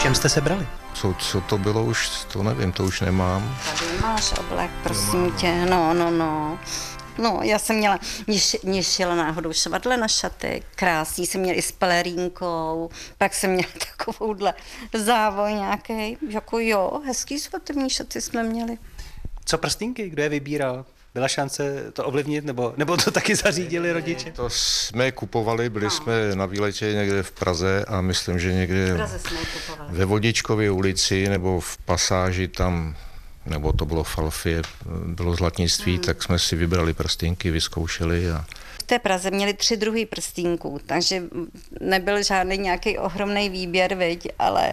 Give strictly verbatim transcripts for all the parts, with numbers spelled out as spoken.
čem jste se brali? Co, co to bylo už, to nevím, to už nemám. Tady máš oblek, prosím tě, no, no, no. No, já jsem měla, mě šila náhodou švadle na šaty, krásný, jsem měla i s pelerínkou, pak jsem měla takovouhle závoj nějaký, jako jo, hezký svatební šaty jsme měli. Co prstínky, kdo je vybíral? Byla šance to ovlivnit, nebo, nebo to taky zařídili rodiče? To jsme kupovali, byli no. jsme na výletě někde v Praze a myslím, že někde v Praze jsme kupovali. Ve Vodičkově ulici nebo v pasáži tam, nebo to bylo v Alfě, bylo zlatnictví, hmm. tak jsme si vybrali prstínky, vyzkoušeli a... V té Praze měli tři druhy prstínků, takže nebyl žádný nějaký ohromný výběr, viď, ale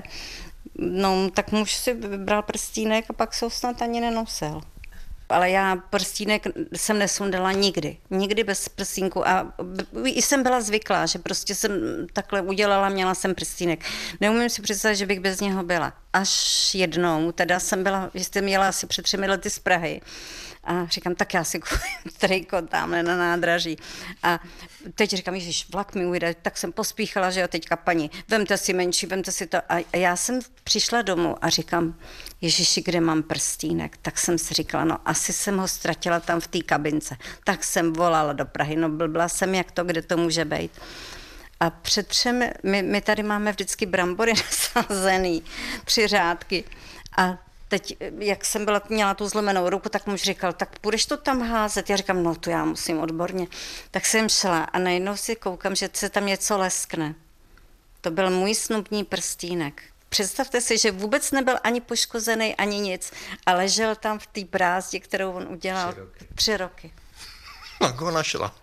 no, tak muž si vybral prstínek a pak se ho snad ani nenosil. Ale já prstínek jsem nesundala nikdy, nikdy bez prstínku a i jsem byla zvyklá, že prostě jsem takhle udělala, měla jsem prstínek. Neumím si představit, že bych bez něho byla. Až jednou, teda jsem byla, že jste měla asi před třemi lety z Prahy a říkám, tak já si koupím triko tamhle na nádraží. A teď říkám, ježiš, vlak mi ujde, tak jsem pospíchala, že jo, teďka paní, vemte si menší, vemte si to. A já jsem přišla domů a říkám, ježiši, kde mám prstínek? Tak jsem si říkala, no asi jsem ho ztratila tam v té kabince. Tak jsem volala do Prahy, no blbla jsem, jak to, kde to může být. A před třemi, my, my tady máme vždycky brambory nasazený, tři řádky. A teď, jak jsem byla, měla tu zlomenou ruku, tak muž říkal, tak půjdeš to tam házet? Já říkám, no to já musím odborně. Tak jsem šla a najednou si koukám, že se tam něco leskne. To byl můj snubní prstínek. Představte si, že vůbec nebyl ani poškozený, ani nic, a ležel tam v té brázdě, kterou on udělal tři roky. Tři roky. Tak ho našla.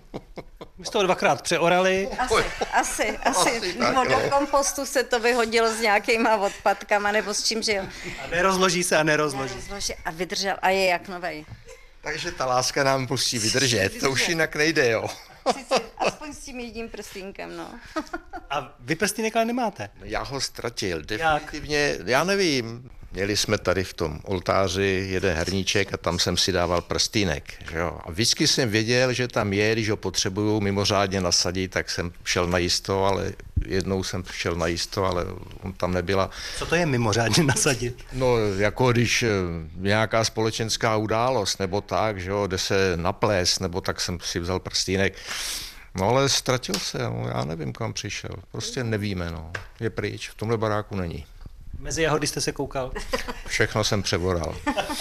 My jste ho dvakrát přeorali. Asi, asi, asi. asi nebo do kompostu se to vyhodilo s nějakýma odpadkama, nebo s čím, že jo. A nerozloží se a nerozloží. nerozloží a vydržel a je jak novej. Takže ta láska nám musí vydržet, to už jinak nejde, jo. Aspoň s tím jedním prstínkem, no. A vy prstínek ale nemáte? Já ho ztratil, definitivně, jak? Já nevím. Měli jsme tady v tom oltáři jeden herníček a tam jsem si dával prstínek. Že jo? A vždycky jsem věděl, že tam je, když ho potřebuju mimořádně nasadit, tak jsem šel na jisto, ale jednou jsem šel na jisto, ale on tam nebyla. Co to je mimořádně nasadit? No, jako když nějaká společenská událost, nebo tak, že jo, jde se naplést, nebo tak jsem si vzal prstínek. No ale ztratil se, no, já nevím, kam přišel. Prostě nevíme, no. Je pryč, v tomhle baráku není. Mezi jahody jste se koukal? Všechno jsem přeboral.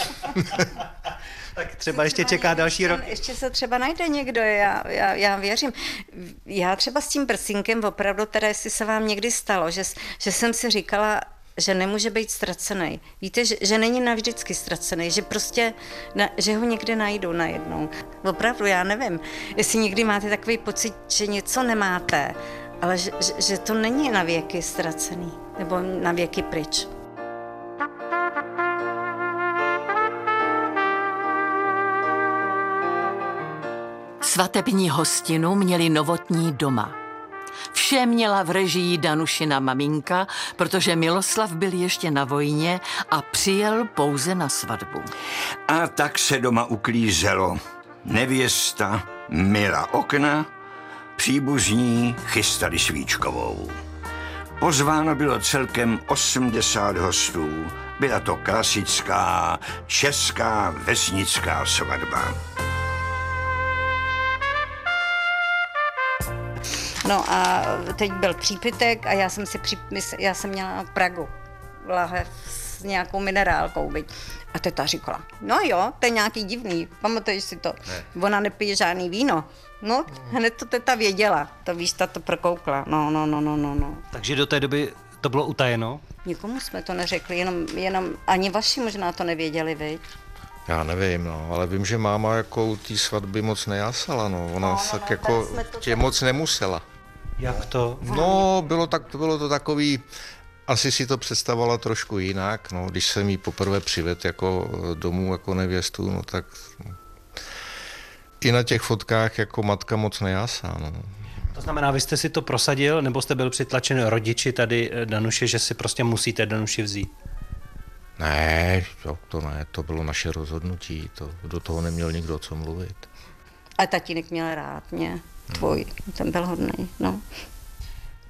Tak třeba ještě čeká další rok. Ještě se třeba najde někdo, já, já, já věřím. Já třeba s tím prsínkem opravdu, teda jestli se vám někdy stalo, že, že jsem si říkala, že nemůže být ztracený. Víte, že, že není navždycky ztracený, že prostě, na, že ho někde najdu najednou. Opravdu, já nevím, jestli někdy máte takový pocit, že něco nemáte, ale že, že, že to není na věky ztracený, nebo na věky pryč. Svatební hostinu měli Novotní doma. Vše měla v režii Danušina maminka, protože Miloslav byl ještě na vojně a přijel pouze na svatbu. A tak se doma uklízelo. Nevěsta myla okna, příbuzní chystali svíčkovou. Pozváno bylo celkem osmdesát hostů. Byla to klasická česká vesnická svatba. No a teď byl přípitek a já jsem si při, já jsem měla Pragu, lahev s nějakou minerálkou, byť. A teta říkala, no jo, to je nějaký divný, pamatuješ si to, ne. Ona nepije žádný víno. No, hned to teta věděla, to víš, ta to prokoukla, no, no, no, no, no, no. Takže do té doby to bylo utajeno? Nikomu jsme to neřekli, jenom, jenom ani vaši možná to nevěděli, viď? Já nevím, no, ale vím, že máma jako té svatby moc nejasala, no, ona no, tak no, jako tě tam... moc nemusela. Jak to? No, bylo, tak, bylo to takový, asi si to představovala trošku jinak, no, když jsem jí poprvé přivedl jako domů, jako nevěstu, no tak no, i na těch fotkách jako matka moc nejasá, no. To znamená, vy jste si to prosadil, nebo jste byl přitlačen rodiči tady Danuše, že si prostě musíte Danuši vzít? Ne, to, to ne, to bylo naše rozhodnutí, to, do toho neměl nikdo co mluvit. A tatínek měl rád mě, tvůj, ten byl hodnej, no.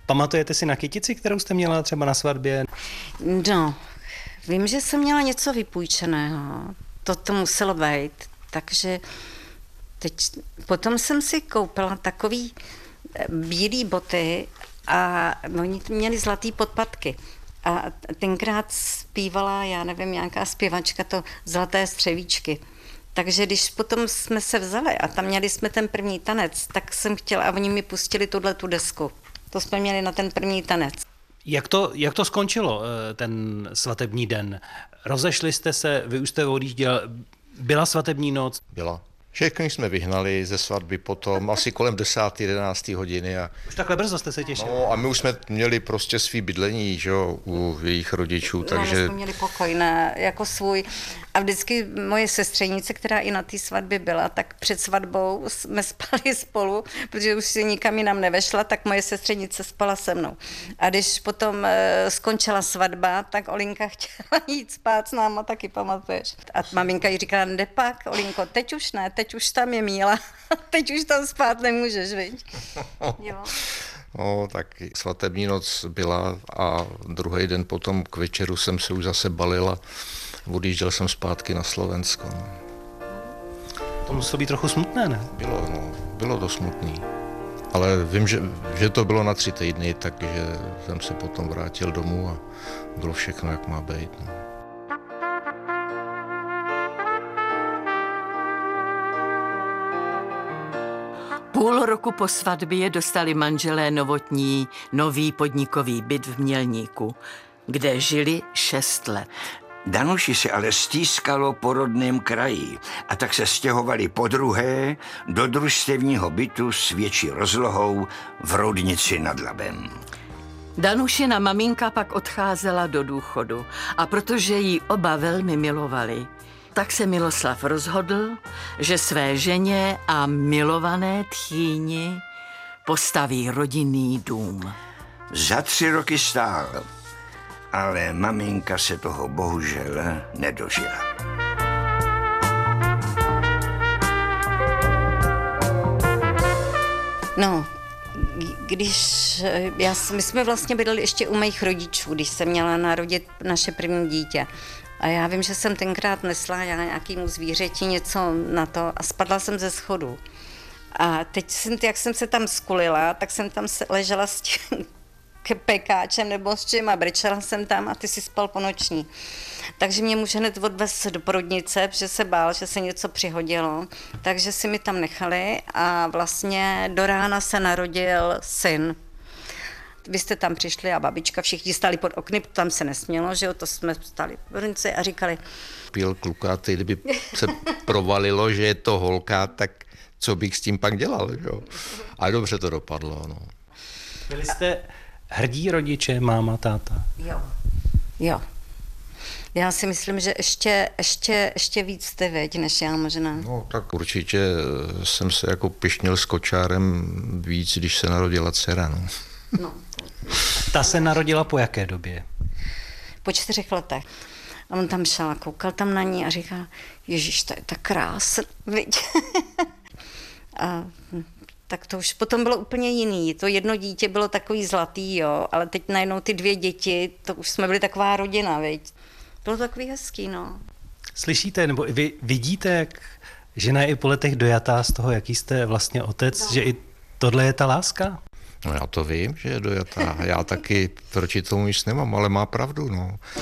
Pamatujete si na kytici, kterou jste měla třeba na svatbě? No, vím, že jsem měla něco vypůjčeného. To to muselo být. Takže teď, potom jsem si koupila takový bílý boty a oni měli zlatý podpatky. A tenkrát zpívala, já nevím, nějaká zpěvačka, to Zlaté střevíčky. Takže když potom jsme se vzali a tam měli jsme ten první tanec, tak jsem chtěla, a oni mi pustili tuhle tu desku. To jsme měli na ten první tanec. Jak to, jak to skončilo, ten svatební den? Rozešli jste se, vy už jste odjížděl, byla svatební noc? Byla. Všechny jsme vyhnali ze svatby potom, asi kolem desáté, jedenácté hodiny. A... Už takhle brzo jste se těšili? No a my už jsme měli prostě svý bydlení, že jo, u jejich rodičů, takže... No, my jsme měli pokoj, ne, jako svůj. A vždycky moje sestřenice, která i na té svatbě byla, tak před svatbou jsme spali spolu, protože už si nikam jinam nevešla, tak moje sestřenice spala se mnou. A když potom e, skončila svatba, tak Olinka chtěla jít spát s náma, taky pamatuješ. A maminka jí říkala, jde pak, Olinko, teď už ne, teď už tam je Míla, teď už tam spát nemůžeš, viď? Jo. No, tak svatební noc byla a druhý den potom k večeru jsem se už zase balil a odjížděl jsem zpátky na Slovensko. To muselo být trochu smutné, ne? Bylo, no, bylo to smutný. Ale vím, že, že to bylo na tři týdny, takže jsem se potom vrátil domů a bylo všechno, jak má být. No. Půl roku po svatbě dostali manželé Novotní nový podnikový byt v Mělníku, kde žili šest let. Danuši se ale stýskalo po rodném kraji a tak se stěhovali podruhé do družstevního bytu s větší rozlohou v Roudnici nad Labem. Danušina maminka pak odcházela do důchodu a protože ji oba velmi milovali, tak se Miloslav rozhodl, že své ženě a milované tchýni postaví rodinný dům. Za tři roky stál, ale maminka se toho bohužel nedožila. No, když, já, my jsme vlastně bydleli ještě u mých rodičů, když jsem měla narodit naše první dítě. A já vím, že jsem tenkrát nesla já nějakému zvířeti něco na to a spadla jsem ze schodu. A teď, jsem, jak jsem se tam skulila, tak jsem tam ležela s tím pekáčem nebo s čím a brečela jsem tam a ty si spal po noční. Takže mě muž hned odvez do porodnice, protože se bál, že se něco přihodilo. Takže si mi tam nechali a vlastně do rána se narodil syn. Vy jste tam přišli a babička, všichni stáli pod okny, tam se nesmělo, že jo, to jsme stáli v porodnici a říkali. Píl klukátej, kdyby se provalilo, že je to holka, tak co bych s tím pak dělal, že jo. A dobře to dopadlo, no. Byli jste hrdí rodiče, máma, táta? Jo, jo. Já si myslím, že ještě, ještě, ještě víc jste veď, než já možná. No tak určitě jsem se jako pyšnil s kočárem víc, když se narodila dcera, no. No. Ta se narodila po jaké době? Po čtyřech letech. A on tam šel a koukal tam na ní a říkal, Ježíš, to je tak krásný, viď? A tak to už potom bylo úplně jiný. To jedno dítě bylo takový zlatý, jo, ale teď najednou ty dvě děti, to už jsme byli taková rodina, viď? Bylo to takový hezký, no. Slyšíte, nebo vy vidíte, jak žena je i po letech dojatá z toho, jaký jste vlastně otec, no. Že i tohle je ta láska? No já to vím, že je dojatá. Já taky proti tomu nic nemám, ale má pravdu, no.